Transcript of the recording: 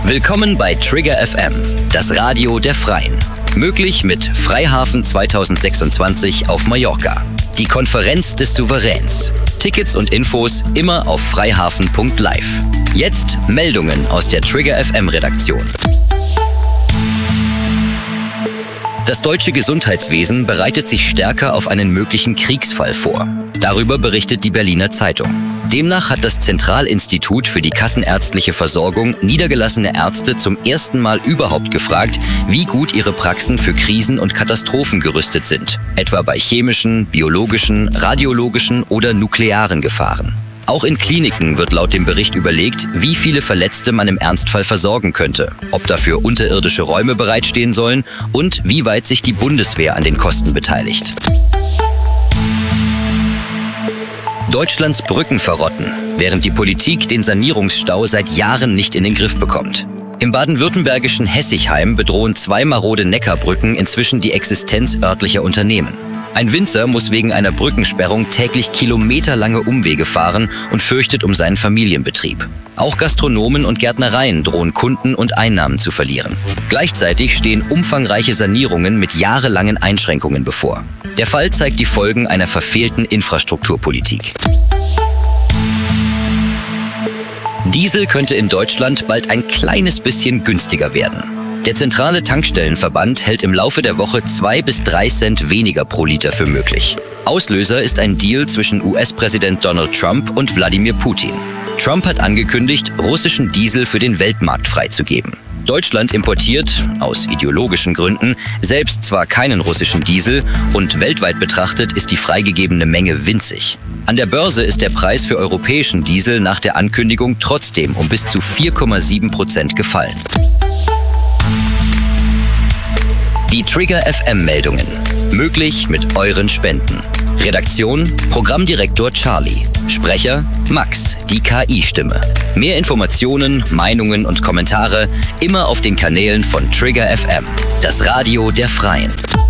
Willkommen bei Trigger FM, das Radio der Freien. Möglich mit Freihafen 2026 auf Mallorca. Die Konferenz des Souveräns. Tickets und Infos immer auf freihafen.live. Jetzt Meldungen aus der Trigger FM Redaktion. Das deutsche Gesundheitswesen bereitet sich stärker auf einen möglichen Kriegsfall vor. Darüber berichtet die Berliner Zeitung. Demnach hat das Zentralinstitut für die kassenärztliche Versorgung niedergelassene Ärzte zum ersten Mal überhaupt gefragt, wie gut ihre Praxen für Krisen und Katastrophen gerüstet sind, etwa bei chemischen, biologischen, radiologischen oder nuklearen Gefahren. Auch in Kliniken wird laut dem Bericht überlegt, wie viele Verletzte man im Ernstfall versorgen könnte, ob dafür unterirdische Räume bereitstehen sollen und wie weit sich die Bundeswehr an den Kosten beteiligt. Deutschlands Brücken verrotten, während die Politik den Sanierungsstau seit Jahren nicht in den Griff bekommt. Im baden-württembergischen Hessigheim bedrohen 2 marode Neckarbrücken inzwischen die Existenz örtlicher Unternehmen. Ein Winzer muss wegen einer Brückensperrung täglich kilometerlange Umwege fahren und fürchtet um seinen Familienbetrieb. Auch Gastronomen und Gärtnereien drohen Kunden und Einnahmen zu verlieren. Gleichzeitig stehen umfangreiche Sanierungen mit jahrelangen Einschränkungen bevor. Der Fall zeigt die Folgen einer verfehlten Infrastrukturpolitik. Diesel könnte in Deutschland bald ein kleines bisschen günstiger werden. Der zentrale Tankstellenverband hält im Laufe der Woche 2 bis 3 Cent weniger pro Liter für möglich. Auslöser ist ein Deal zwischen US-Präsident Donald Trump und Wladimir Putin. Trump hat angekündigt, russischen Diesel für den Weltmarkt freizugeben. Deutschland importiert, aus ideologischen Gründen, selbst zwar keinen russischen Diesel und weltweit betrachtet ist die freigegebene Menge winzig. An der Börse ist der Preis für europäischen Diesel nach der Ankündigung trotzdem um bis zu 4,7% gefallen. Die Trigger FM-Meldungen. Möglich mit euren Spenden. Redaktion: Programmdirektor Charlie. Sprecher: Max, die KI-Stimme. Mehr Informationen, Meinungen und Kommentare immer auf den Kanälen von Trigger FM, das Radio der Freien.